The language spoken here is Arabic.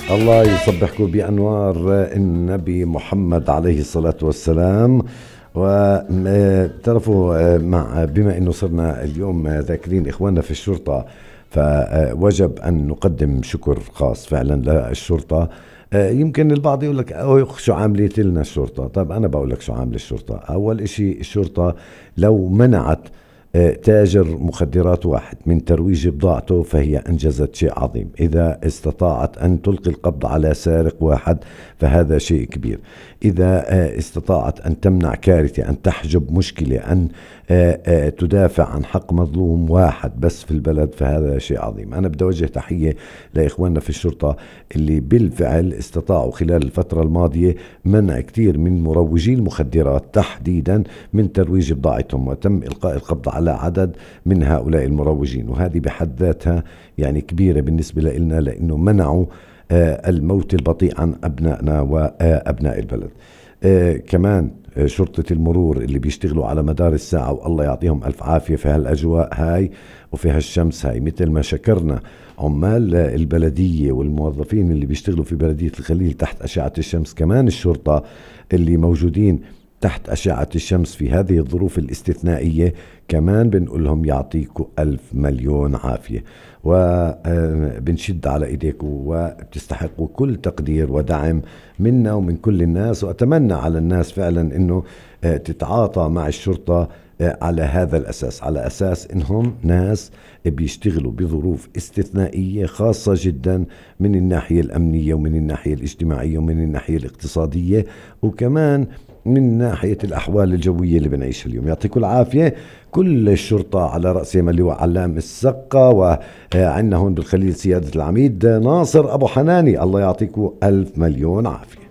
الله يصبحكم بأنوار النبي محمد عليه الصلاة والسلام. وتعرفوا بما أنه صرنا اليوم ذاكرين إخواننا في الشرطة، فوجب أن نقدم شكر خاص فعلا للشرطة. يمكن البعض يقول لك شو عاملت لنا الشرطة. طيب أنا بقول لك شو عامل الشرطة. أول إشي الشرطة لو منعت تاجر مخدرات واحد من ترويج بضاعته فهي أنجزت شيء عظيم. إذا استطاعت أن تلقي القبض على سارق واحد فهذا شيء كبير. إذا استطاعت أن تمنع كارثة، أن تحجب مشكلة، أن تدافع عن حق مظلوم واحد بس في البلد، فهذا شيء عظيم. أنا بدي أوجه تحية لإخواننا في الشرطة اللي بالفعل استطاعوا خلال الفترة الماضية منع كثير من مروجي المخدرات تحديدا من ترويج بضاعتهم، وتم إلقاء القبض على عدد من هؤلاء المروجين، وهذه بحد ذاتها يعني كبيرة بالنسبة لنا، لأنه منعوا الموت البطيء عن أبنائنا وأبناء البلد. كمان شرطة المرور اللي بيشتغلوا على مدار الساعة، والله يعطيهم ألف عافية في هالأجواء هاي وفي هالشمس هاي. مثل ما شكرنا عمال البلدية والموظفين اللي بيشتغلوا في بلدية الخليل تحت أشعة الشمس، كمان الشرطة اللي موجودين تحت أشعة الشمس في هذه الظروف الاستثنائية كمان بنقول لهم يعطيكم ألف مليون عافية، وبنشد على إيديكم، وبتستحقوا كل تقدير ودعم منا ومن كل الناس. وأتمنى على الناس فعلا أنه تتعاطى مع الشرطة على هذا الأساس، على أساس إنهم ناس بيشتغلوا بظروف استثنائية خاصة جدا من الناحية الأمنية ومن الناحية الاجتماعية ومن الناحية الاقتصادية، وكمان من ناحية الأحوال الجوية اللي بنعيشها اليوم. يعطيكم العافية كل الشرطة على رأسهم اللواء علام السقة، وعندنا هون بالخليل سيادة العميد ناصر أبو حناني. الله يعطيكم ألف مليون عافية.